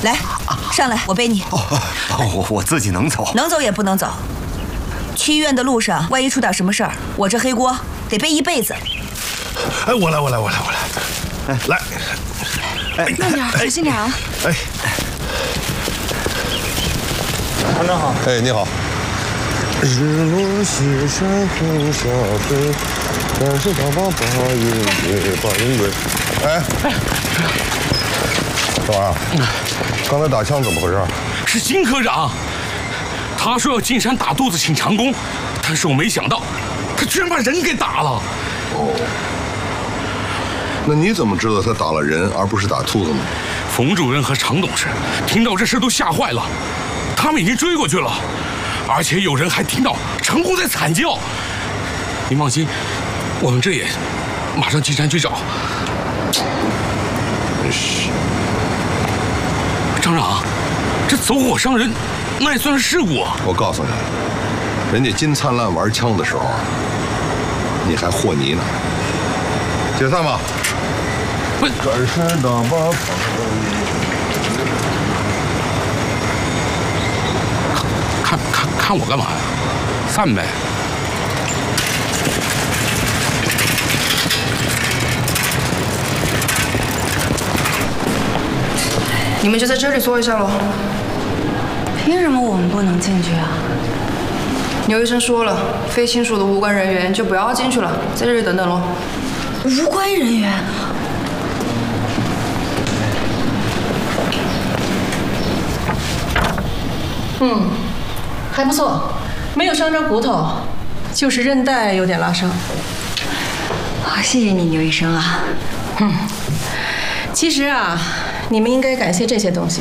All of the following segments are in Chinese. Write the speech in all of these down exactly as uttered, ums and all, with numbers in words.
来，上来，我背你。 哦，我我自己能走。 能走也不能走。去医院的路上，万一出点什么事儿，我这黑锅得背一辈子。 哎，我来，我来，我来，我来。哎，来。 哎，慢点，小心点啊。哎。 团长好。 哎，你好。日落西山红霞飞，但是爸爸把云归，把云归。哎，这玩意儿，刚才打枪怎么回事？ 是金科长，他说要进山打肚子请长工，但是我没想到，他居然把人给打了。 哦，那你怎么知道他打了人，而不是打兔子呢？ 冯主任和常董事听到这事都吓坏了，他们已经追过去了。而且有人还听到长工在惨叫。您放心，我们这也马上进山去找。是，张长，这走火伤人，那也算是事故啊。 我告诉你，人家金灿烂玩枪的时候，你还和泥呢。解散吧。 不， 转身打吧。 看看看我干嘛呀？散呗。 你们就在这里坐一下喽。 凭什么我们不能进去啊？ 牛医生说了，非亲属的无关人员就不要进去了，在这里等等喽。 无关人员？ 嗯。还不错，没有伤着骨头，就是韧带有点拉伤。 啊，谢谢你，牛医生啊。 嗯，其实啊，你们应该感谢这些东西。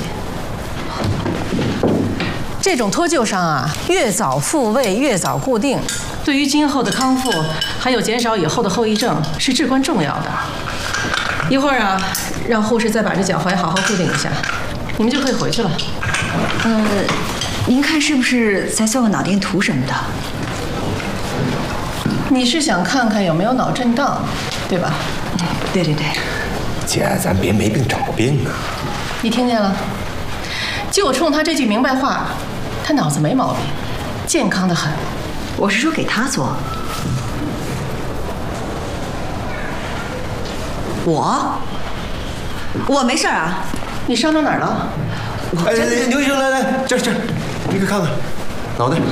这种脱臼伤啊，越早复位，越早固定，对于今后的康复，还有减少以后的后遗症是至关重要的。一会儿啊，让护士再把这脚踝好好固定一下，你们就可以回去了。 呃。您看是不是再做个脑电图什么的？ 你是想看看有没有脑震荡，对吧？ 对对对。 姐，咱别没病找病啊！ 你听见了？就冲他这句明白话，他脑子没毛病，健康的很。 我是说给他做。我？我没事啊。 你伤到哪儿了？ 哎，牛医生，来来，这这。你给看看，脑袋。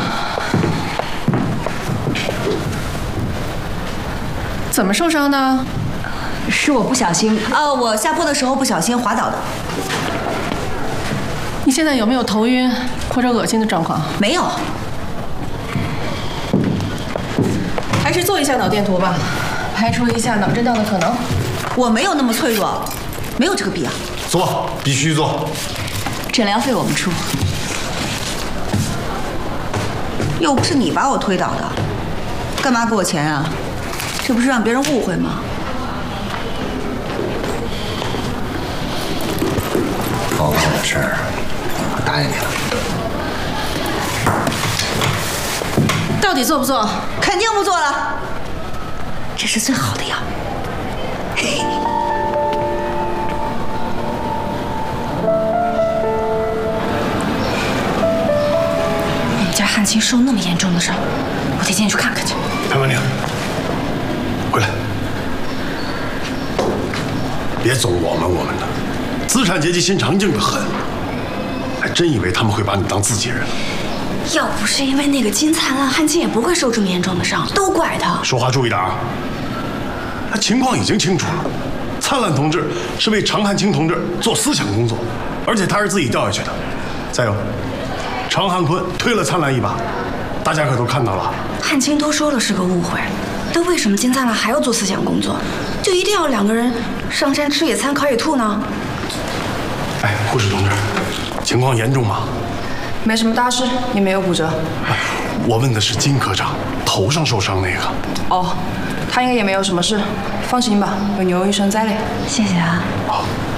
怎么受伤的？ 是我不小心，哦，我下坡的时候不小心滑倒的。 你现在有没有头晕或者恶心的状况？ 没有。 还是做一下脑电图吧，排除一下脑震荡的可能。 我没有那么脆弱，没有这个必要。 做，必须做。 诊疗费我们出。又不是你把我推倒的，干嘛给我钱啊？这不是让别人误会吗？ 报告的事儿，我答应你了。到底做不做？ 肯定不做了。这是最好的药。嘿。 家汉卿受那么严重的伤，我得进去看看去。 潘文玲，回来，别总我们我们的，资产阶级心肠硬得很，还真以为他们会把你当自己人。 要不是因为那个金灿烂，汉卿也不会受这么严重的伤，都怪他。 说话注意点啊！他情况已经清楚了，灿烂同志是为常汉卿同志做思想工作，而且他是自己掉下去的。再有。常汉坤推了灿烂一把，大家可都看到了。 汉卿都说了是个误会，但为什么金灿烂还要做思想工作？就一定要两个人上山吃野餐、烤野兔呢？ 哎，护士同志，情况严重吗？ 没什么大事，也没有骨折。 哎，我问的是金科长头上受伤那个。 哦，他应该也没有什么事，放心吧，有牛医生在嘞。 谢谢啊。 好。